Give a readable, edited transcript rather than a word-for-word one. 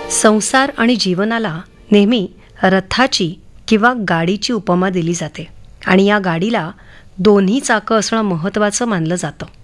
संसार आणि जीवनाला नेहमी रथाची किंवा गाडीची उपमा दिली जाते आणि या गाडीला दोन्ही चाकं असणं महत्त्वाचं मानलं जातं.